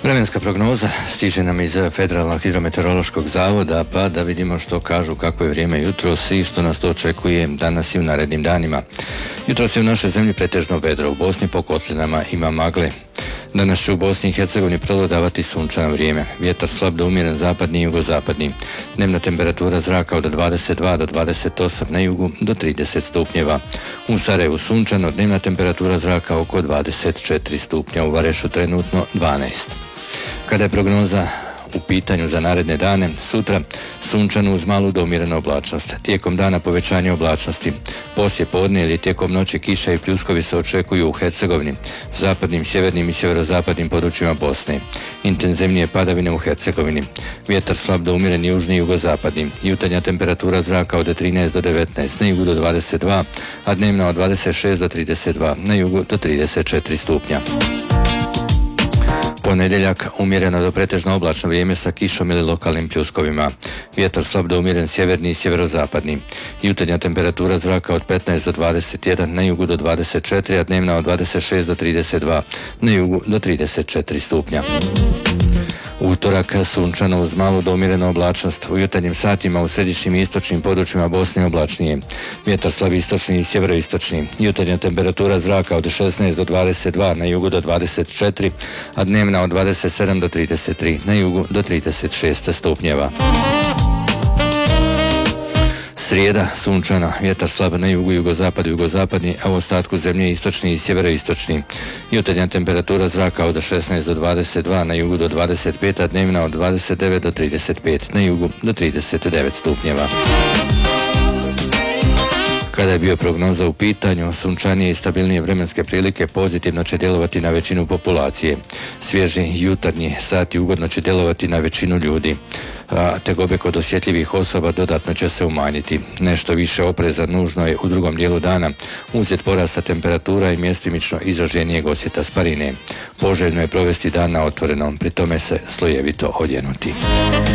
Vremenska prognoza stiže nam iz Federalnog hidrometeorološkog zavoda, pa da vidimo što kažu kako je vrijeme jutros i što nas to očekuje danas i u narednim danima. Jutros je u našoj zemlji pretežno vedro, u Bosni po kotlinama ima magle. Danas će u Bosni i Hercegovini prevladavati sunčano vrijeme. Vjetar slab do umjeren zapadni i jugozapadni. Dnevna temperatura zraka od 22 do 28, na jugu do 30 stupnjeva. U Sarajevu sunčano, dnevna temperatura zraka oko 24 stupnja, u Varešu trenutno 12. Kada je prognoza u pitanju za naredne dane, sutra sunčano uz malu do umjerenu oblačnost. Tijekom dana povećanje oblačnosti. Poslije podne ili tijekom noći kiša i pljuskovi se očekuju u Hercegovini, zapadnim, sjevernim i sjeverozapadnim područjima Bosne. Intenzivnije padavine u Hercegovini. Vjetar slab do umjeren južni i jugozapadni. Jutarnja temperatura zraka od 13 do 19, na jugu do 22, a dnevna od 26 do 32, na jugu do 34 stupnja. Ponedjeljak umjereno do pretežno oblačno vrijeme sa kišom ili lokalnim pljuskovima. Vjetar slab do umjeren sjeverni i sjeverozapadni. Jutarnja temperatura zraka od 15 do 21, na jugu do 24, a dnevna od 26 do 32, na jugu do 34 stupnja. Utorak sunčano uz malu do umjerenu oblačnost. U jutarnjim satima u središnjim i istočnim područjima Bosne oblačnije. Vjetar slab istočni i sjeveroistočni. Jutarnja temperatura zraka od 16 do 22, na jugu do 24, a dnevna od 27 do 33, na jugu do 36 stupnjeva. Srijeda sunčana, vjetar slab na jugu, jugozapadu, jugozapadni, a u ostatku zemlje istočni i sjeveroistočni. Jutarnja temperatura zraka od 16 do 22, na jugu do 25, a dnevna od 29 do 35, na jugu do 39 stupnjeva. Kada je bio prognoza u pitanju, sunčanije i stabilnije vremenske prilike pozitivno će djelovati na većinu populacije. Svježi jutarnji sati ugodno će djelovati na većinu ljudi, a tegobe kod osjetljivih osoba dodatno će se umanjiti. Nešto više opreza nužno je u drugom dijelu dana, uslijed porasta temperatura i mjestimično izraženijeg osjeta sparine. Poželjno je provesti dan na otvorenom, pri tome se slojevito odjenuti.